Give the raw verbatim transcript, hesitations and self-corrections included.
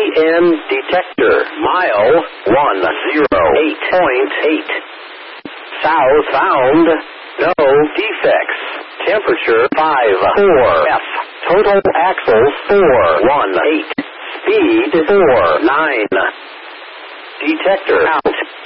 N detector. Mile one zero eight point eight. South found. No defects. Temperature five four F. Total axles four one eight. Speed four nine. Detector out.